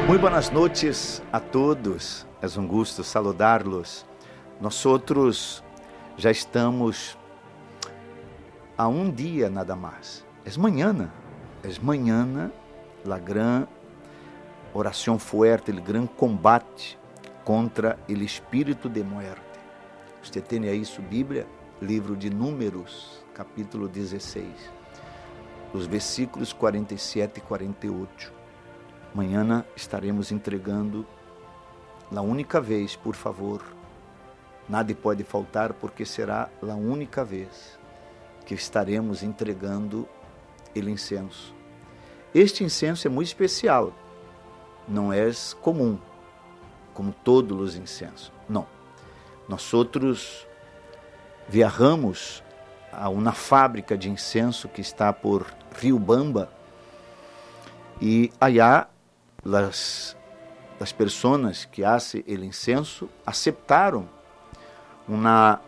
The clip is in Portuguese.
Muy buenas noches a todos, é um gosto saludar-los. Nós outros já estamos a um dia nada mais. É mañana a grande oração fuerte, o grande combate contra o espírito de muerte. Você tem aí sua Bíblia, livro de Números, capítulo 16, os versículos 47 e 48. Amanhã estaremos entregando a única vez, por favor. Nada pode faltar, porque será a única vez que estaremos entregando o incenso. Este incenso é muito especial. Não é comum, como todos os incensos. Não. Nós outros viajamos a uma fábrica de incenso que está por Riobamba, e allá as pessoas que fazem o incenso aceitaram uma